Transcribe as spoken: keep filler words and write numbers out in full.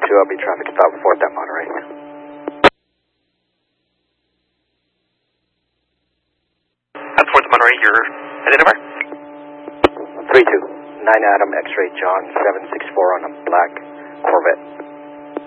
two, I'll be traffic stop fourth at Monterey. At fourth Monterey, you're headed over? three two, nine Adam, X-ray John, seven six four on a black Corvette.